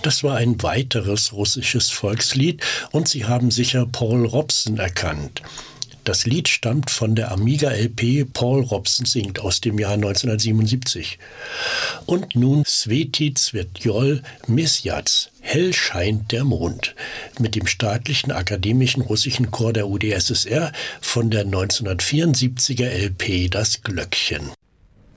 Das war ein weiteres russisches Volkslied und Sie haben sicher Paul Robson erkannt. Das Lied stammt von der Amiga-LP Paul Robson singt aus dem Jahr 1977. Und nun Sveti Tsvetjol Mesjac, hell scheint der Mond, mit dem staatlichen akademischen russischen Chor der UdSSR von der 1974er LP Das Glöckchen.